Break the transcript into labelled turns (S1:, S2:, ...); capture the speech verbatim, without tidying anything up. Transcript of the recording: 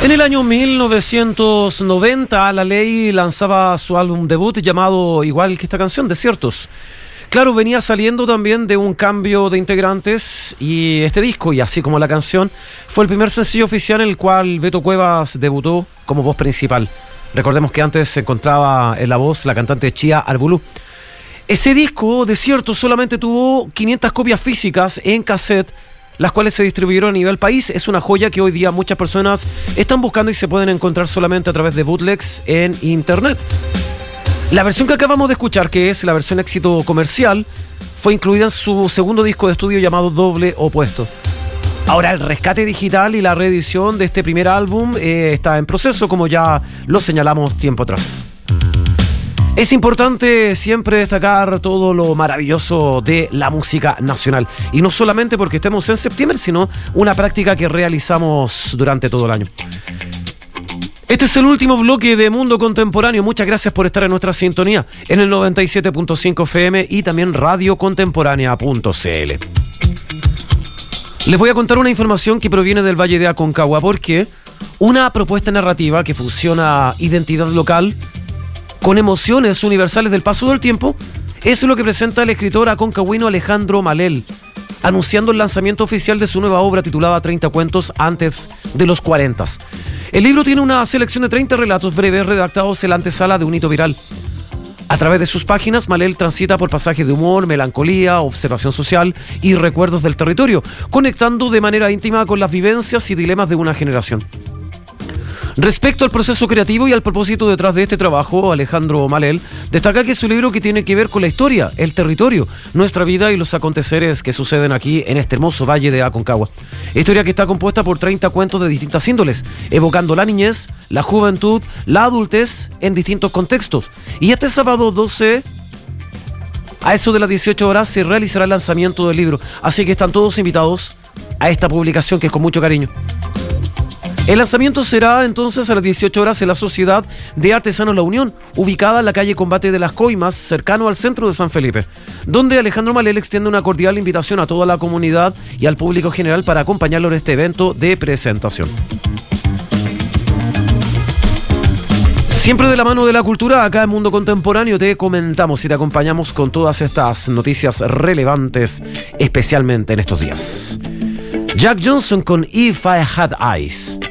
S1: En el año mil novecientos noventa, La Ley lanzaba su álbum debut llamado igual que esta canción, Desiertos. Claro, venía saliendo también de un cambio de integrantes y este disco, y así como la canción, fue el primer sencillo oficial en el cual Beto Cuevas debutó como voz principal. Recordemos que antes se encontraba en la voz la cantante Chía Arbulú. Ese disco, Desiertos, solamente tuvo quinientas copias físicas en cassette, las cuales se distribuyeron a nivel país. Es una joya que hoy día muchas personas están buscando y se pueden encontrar solamente a través de bootlegs en internet. La versión que acabamos de escuchar, que es la versión éxito comercial, fue incluida en su segundo disco de estudio llamado Doble Opuesto. Ahora el rescate digital y la reedición de este primer álbum eh, está en proceso, como ya lo señalamos tiempo atrás. Es importante siempre destacar todo lo maravilloso de la música nacional. Y no solamente porque estemos en septiembre, sino una práctica que realizamos durante todo el año. Este es el último bloque de Mundo Contemporáneo. Muchas gracias por estar en nuestra sintonía en el noventa y siete punto cinco F M y también radio contemporánea punto c l. Les voy a contar una información que proviene del Valle de Aconcagua, porque una propuesta narrativa que fusiona identidad local con emociones universales del paso del tiempo es lo que presenta el escritor aconcagüino Alejandro Malel, anunciando el lanzamiento oficial de su nueva obra titulada treinta cuentos antes de los cuarenta. El libro tiene una selección de treinta relatos breves redactados en la antesala de un hito viral. A través de sus páginas, Malel transita por pasajes de humor, melancolía, observación social y recuerdos del territorio, conectando de manera íntima con las vivencias y dilemas de una generación. Respecto al proceso creativo y al propósito detrás de este trabajo, Alejandro Malel destaca que es un libro que tiene que ver con la historia, el territorio, nuestra vida y los aconteceres que suceden aquí en este hermoso Valle de Aconcagua. Historia que está compuesta por treinta cuentos de distintas índoles, evocando la niñez, la juventud, la adultez en distintos contextos. Y este sábado doce, a eso de las dieciocho horas, se realizará el lanzamiento del libro. Así que están todos invitados a esta publicación que es con mucho cariño. El lanzamiento será entonces a las dieciocho horas en la Sociedad de Artesanos La Unión, ubicada en la calle Combate de las Coimas, cercano al centro de San Felipe, donde Alejandro Malel extiende una cordial invitación a toda la comunidad y al público general para acompañarlo en este evento de presentación. Siempre de la mano de la cultura, acá en Mundo Contemporáneo te comentamos y te acompañamos con todas estas noticias relevantes, especialmente en estos días. Jack Johnson con If I Had Eyes.